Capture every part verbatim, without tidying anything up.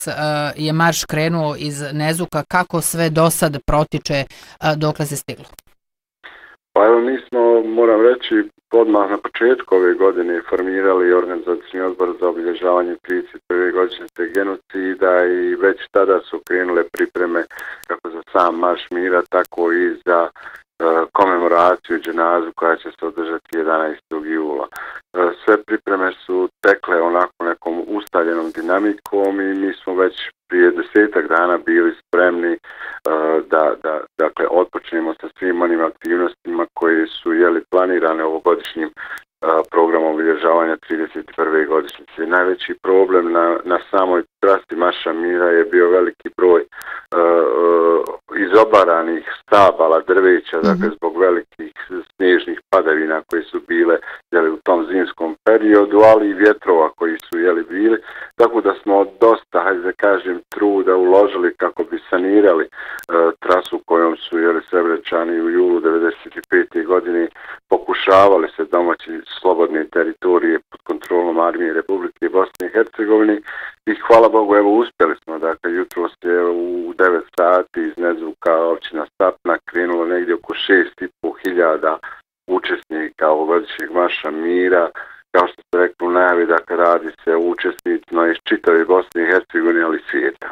je marš krenuo iz Nezuka, kako sve do sad protiče, dokle se stiglo? Pa evo, mi smo, moram reći, odmah na početku ove godine formirali organizacijni odbor za obilježavanje trideset prve godišnjice genocida i već tada su krenule pripreme kako za sam marš mira, tako i za uh, komemoraciju i dženazu koja će se održati jedanaestog jula. Uh, sve pripreme su tekle onako nekom ustaljenom dinamikom i mi smo već prije desetak dana bili spremni uh, da, da dakle, otpočnemo sa svim onim aktivnostima koje su jeli, planirane ovogodišnjim uh, programom obilježavanja trideset prve godišnjice. Najveći problem na, na samoj trasi marša mira je bio veliki broj uh, uh, izobaranih stabala drveća, mm-hmm. dakle zbog velikih snježnih padavina koje su bile jeli, u tom zimskom periodu, ali i vjetrova koji su jeli, bili. Tako da smo dosta, hajde da kažem, truda uložili kako bi sanirali uh, trasu kojom su jeli, Srebreničani u julu devedeset pete godine pokušavali se domoći slobodne teritorije pod kontrolom armije Republike Bosne i Hercegovine i hvala Bogu, evo uspjeli smo, dakle jutro je u devet sati iz Nezuka općina Stapna krenulo negdje oko šest i pol hiljada učesnika ovogodišnjeg marša mira. Kao što ste rekli u najavi, dakle radi se o učesnicima iz čitave Bosne i Hercegovine, ali svijeta.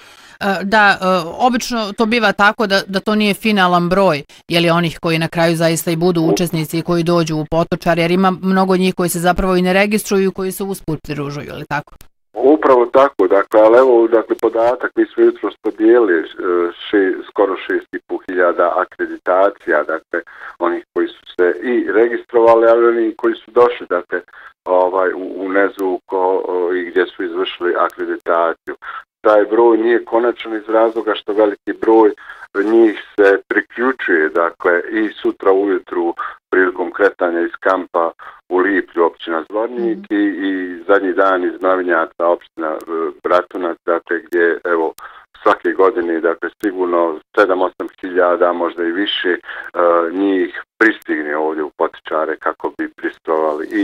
Da, obično to biva tako da, da to nije finalan broj, je li onih koji na kraju zaista i budu učesnici i koji dođu u Potočar, jer ima mnogo njih koji se zapravo i ne registruju i koji se usput pridružuju, je li tako? Upravo tako, dakle, ali evo, dakle, podatak, mi smo jutro podijelili še, skoro šest i pol hiljada akreditacija, dakle, onih koji su se i registrovali, ali oni koji su došli, dakle, ovaj, u, u Nezuko i gdje su izvršili akreditaciju. Taj broj nije konačan iz razloga što veliki broj njih se priključuje, dakle, i sutra ujutru prilikom kretanja iz kampa u Liplju, općina Zvornik, mm. i, i zadnji dan iz Mlavinjaca, općina Bratunac, dakle, gdje, evo, svake godine, dakle, sigurno sedam osam hiljada, možda i više uh, njih pristigne ovdje u Potočare kako bi prisustvovali i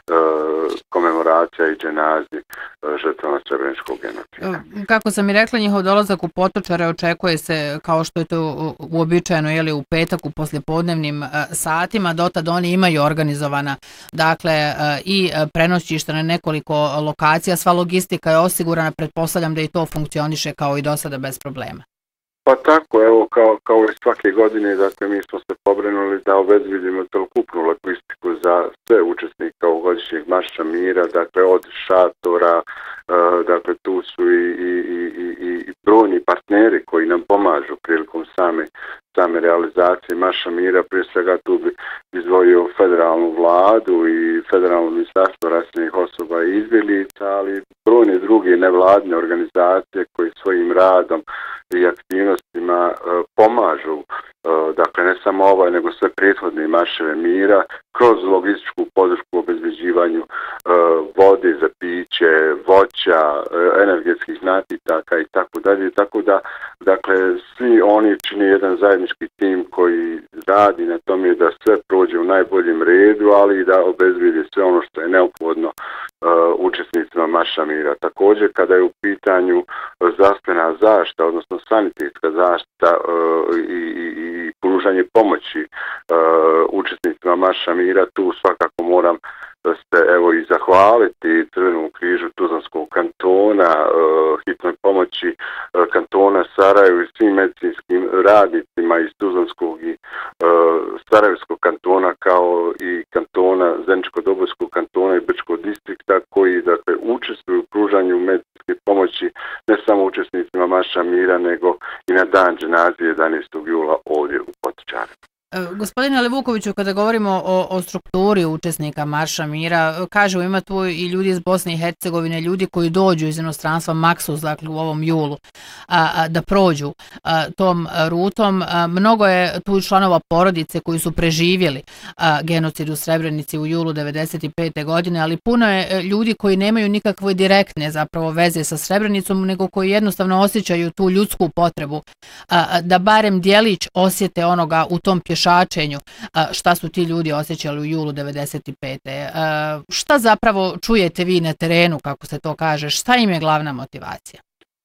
uh, komemoracija i dženazi uh, žrtvama Srebreničkog genocida. Kako sam i rekla, njihov dolazak u Potočare očekuje se, kao što je to uobičajeno, jeli, u petak u poslijepodnevnim uh, satima. Dotad oni imaju organizovana, dakle, uh, i prenoćišta na nekoliko lokacija. Sva logistika je osigurana, pretpostavljam da i to funkcioniše kao i do sada bez problema. Pa tako, evo, kao, kao i svake godine, dakle, mi smo se pobrinuli da obezbedimo celokupnu logistiku za sve učesnike ovogodišnjeg marša mira, dakle, od šatora, uh, dakle, tu su i, i, i, i, i brojni partneri koji nam pomažu prilikom same, same realizacije marša mira. Prije svega tu bi izdvojio federalnu vladu i federalno ministarstvo raseljenih osoba i izbjeglica, ali brojne druge nevladine organizacije koji svojim radom i aktivnostima uh, pomažu, uh, dakle ne samo ovaj, nego sve prethodne marševe mira, kroz logističku podršku u obezbeđivanju uh, vode za piće, voća, uh, energetskih napitaka i tako dalje. Tako da, dakle, svi oni čine jedan zajednički tim koji radi na tome da sve prođe u najboljem redu, ali i da obezbedi sve ono što je neophodno uh, učesnicima marša mira. Također, kada je u pitanju zdravstvena zaštita, odnosno sanitetska zaštita uh, i, i, i pružanje pomoći uh, učesnicima marša mira, tu svakako moram se evo i zahvaliti Crvenom križu Tuzlanskog kantona, uh, hitnoj pomoći uh, kantona Sarajevo i svim medicinskim radnicima iz Tuzlanskog i uh, Sarajevskog kantona, kao i kantona Zeničko-Dobojskog kantona i Brčkog distrikta, koji, dakle, učestvuju u pružanju medicinske pomoći ne samo učesnicima marša mira, nego i na dan dženazije jedanaestog jula ovdje u Potočare. Gospodine Levukoviću, kada govorimo o, o strukturi učesnika marša mira, kažemo, ima tu i ljudi iz Bosne i Hercegovine, ljudi koji dođu iz inostranstva maksus, dakle u ovom julu, a, a, da prođu a, tom rutom. A, mnogo je tu članova porodice koji su preživjeli a, genocid u Srebrenici u julu devedeset pete godine, ali puno je ljudi koji nemaju nikakve direktne zapravo veze sa Srebrenicom, nego koji jednostavno osjećaju tu ljudsku potrebu a, a, da barem djelić osjete onoga u tom pješačenju, šta su ti ljudi osjećali u julu devedeset pete. Šta zapravo čujete vi na terenu, kako se to kaže, šta im je glavna motivacija?